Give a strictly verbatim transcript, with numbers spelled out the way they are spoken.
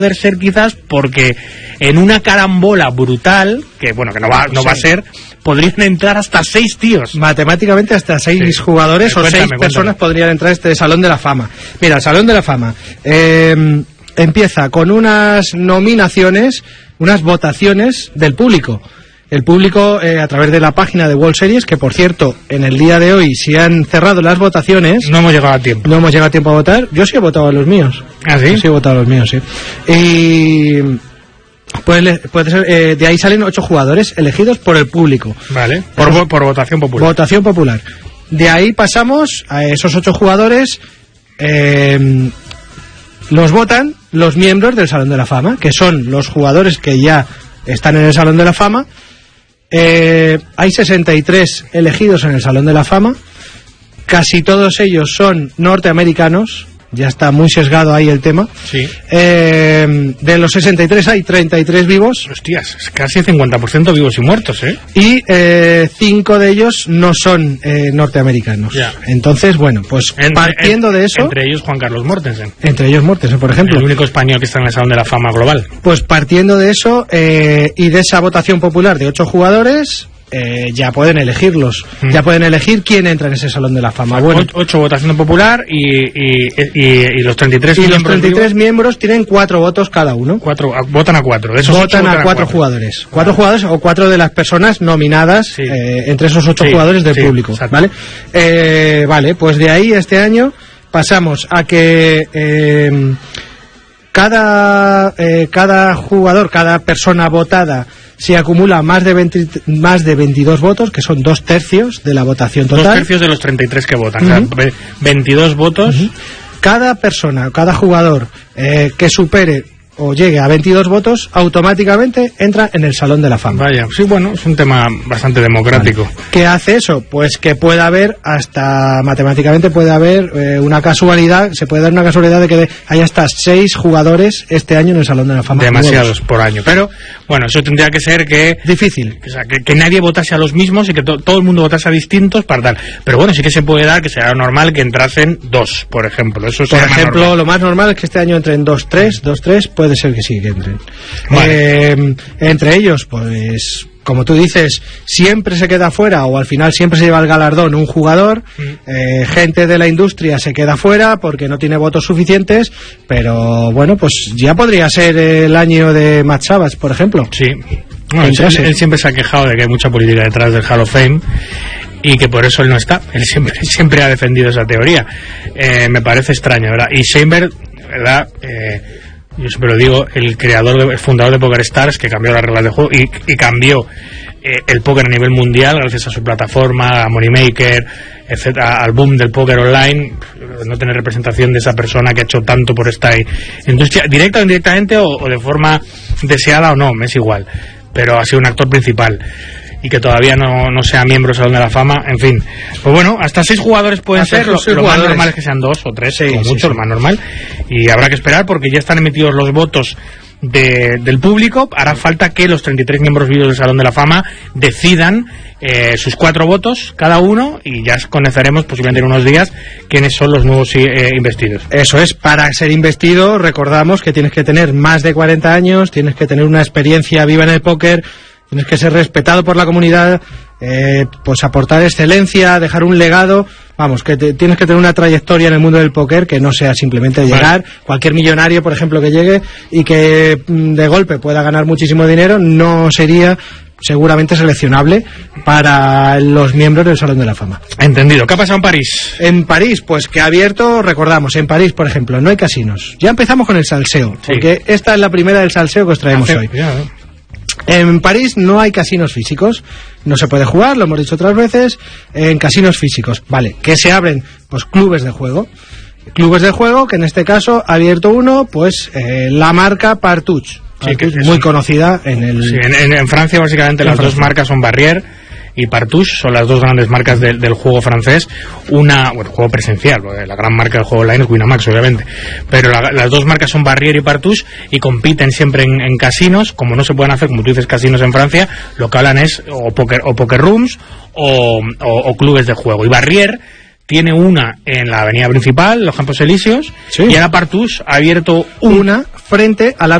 poder ser quizás porque en una carambola brutal, que bueno, que no va, no sí. va a ser, podrían entrar hasta seis tíos. Matemáticamente hasta seis sí. jugadores cuéntame, o seis cuéntame. personas podrían entrar a este Salón de la Fama. Mira, el Salón de la Fama eh, empieza con unas nominaciones, unas votaciones del público. El público, eh, a través de la página de World Series, que por cierto, en el día de hoy, si han cerrado las votaciones... No hemos llegado a tiempo. No hemos llegado a tiempo a votar. Yo sí he votado a los míos. ¿Ah, sí? Yo sí he votado a los míos, sí. Y... Puede, puede ser, eh, de ahí salen ocho jugadores elegidos por el público. Vale, por, por, por votación popular. Votación popular. De ahí pasamos a esos ocho jugadores... Eh, los votan los miembros del Salón de la Fama, que son los jugadores que ya están en el Salón de la Fama. Eh, hay sesenta y tres elegidos en el Salón de la Fama. Casi todos ellos son norteamericanos. Ya está muy sesgado ahí el tema. Sí. Eh, de los sesenta y tres hay treinta y tres vivos. Hostias, es casi cincuenta por ciento vivos y muertos, ¿eh? Y eh, cinco de ellos no son eh, norteamericanos. Ya. Entonces, bueno, pues en, partiendo en, de eso... Entre ellos Juan Carlos Mortensen. Entre ellos Mortensen, por ejemplo. El único español que está en el Salón de la Fama global. Pues partiendo de eso eh, y de esa votación popular de ocho jugadores... Eh, ya pueden elegirlos, mm. ya pueden elegir quién entra en ese Salón de la Fama. O sea, bueno, ocho votación popular y, y, y, y los treinta y tres y miembros, los treinta y tres miembros tienen cuatro votos cada uno. Cuatro, a, votan a cuatro. De esos votan, votan a cuatro, cuatro jugadores. Cuatro ah. jugadores o cuatro de las personas nominadas sí. eh, entre esos ocho sí, jugadores del sí, público. Exacto. ¿Vale? Eh, vale, pues de ahí este año pasamos a que eh, cada eh, cada jugador, cada persona votada, si acumula más de veinte, más de veintidós votos, que son dos tercios de la votación total. Dos tercios de los treinta y tres que votan, uh-huh. o sea, veintidós votos. Uh-huh. Cada persona, cada jugador eh, que supere o llegue a veintidós votos, automáticamente entra en el Salón de la Fama. Vaya, sí, bueno, es un tema bastante democrático. Vale. ¿Qué hace eso? Pues que pueda haber, hasta matemáticamente puede haber eh, una casualidad, se puede dar una casualidad de que haya hasta seis jugadores este año en el Salón de la Fama. Demasiados nuevos. Por año, pero bueno, eso tendría que ser que... Difícil. O sea, que, que nadie votase a los mismos y que to, todo el mundo votase a distintos para tal. Pero bueno, sí que se puede dar que sea normal que entrasen dos, por ejemplo. Eso por ejemplo, normal. Lo más normal es que este año entren dos, tres, dos, tres, puede ser que sí, que entren. Vale. Eh, entre ellos, pues, como tú dices, siempre se queda fuera o al final siempre se lleva el galardón un jugador. Mm. Eh, gente de la industria se queda fuera porque no tiene votos suficientes, pero bueno, pues ya podría ser el año de Matt Savage, por ejemplo. Sí. Bueno, él, él siempre se ha quejado de que hay mucha política detrás del Hall of Fame y que por eso él no está. Él siempre, siempre ha defendido esa teoría. Eh, me parece extraño, ¿verdad? Y Sheinberg, ¿verdad? Eh, yo siempre lo digo, el creador, de, el fundador de PokerStars, que cambió las reglas de juego y, y cambió eh, el póker a nivel mundial gracias a su plataforma, a Moneymaker, etcétera, al boom del póker online. No tener representación de esa persona que ha hecho tanto por esta industria, directa o indirectamente, o, o de forma deseada o no, me es igual, pero ha sido un actor principal. Y que todavía no, no sea miembro del Salón de la Fama, en fin. Pues bueno, hasta seis jugadores pueden hasta ser, lo, lo más normal es que sean dos o tres, sí, como sí, mucho, sí. lo más normal. Y habrá que esperar porque ya están emitidos los votos de, del público. Hará falta que los treinta y tres miembros vivos del Salón de la Fama decidan eh, sus cuatro votos cada uno y ya conoceremos posiblemente en unos días quiénes son los nuevos eh, investidos. Eso es, para ser investido recordamos que tienes que tener más de cuarenta años, tienes que tener una experiencia viva en el póker, tienes que ser respetado por la comunidad, eh, pues aportar excelencia, dejar un legado, vamos, que te, tienes que tener una trayectoria en el mundo del póker que no sea simplemente llegar, vale. Cualquier millonario, por ejemplo, que llegue y que de golpe pueda ganar muchísimo dinero, no sería seguramente seleccionable para los miembros del Salón de la Fama. Entendido. ¿Qué ha pasado en París? En París, pues que ha abierto, recordamos, en París, por ejemplo, no hay casinos. Ya empezamos con el salseo, sí. Porque esta es la primera del salseo que os traemos Hace, hoy. Ya, ¿no? En París no hay casinos físicos, no se puede jugar, lo hemos dicho otras veces, en casinos físicos, vale, que se abren, pues clubes de juego, clubes de juego que en este caso ha abierto uno, pues eh, la marca Partouche, sí, que es muy conocida en el... Sí, en, en Francia básicamente en las Francia. Dos marcas son Barrier y Partouche, son las dos grandes marcas de, del juego francés. Una, bueno, juego presencial, la gran marca del juego online es Winamax, obviamente, pero la, las dos marcas son Barrier y Partouche y compiten siempre en, en casinos. Como no se pueden hacer, como tú dices, casinos en Francia, lo que hablan es o poker, o poker rooms o, o, o clubes de juego. Y Barrier tiene una en la avenida principal, los Campos Elíseos, sí. Y ahora Partouche ha abierto un, una frente a la